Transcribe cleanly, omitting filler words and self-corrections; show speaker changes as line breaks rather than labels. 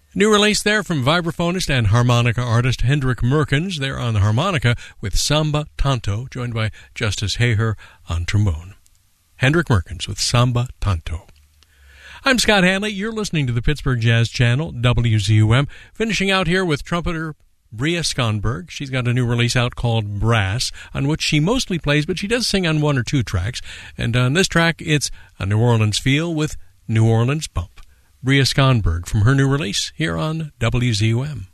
New release there from vibraphonist and harmonica artist Hendrik Merkens. They're on the harmonica with Samba Tanto, joined by Justice Haher on trombone. Hendrik Merkens with Samba Tanto. I'm Scott Hanley. You're listening to the Pittsburgh Jazz Channel, WZUM. Finishing out here with trumpeter Bria Skonberg. She's got a new release out called Brass, on which she mostly plays, but she does sing on one or two tracks. And on this track, it's a New Orleans feel with New Orleans bump. Bria Skonberg from her new release here on WZUM.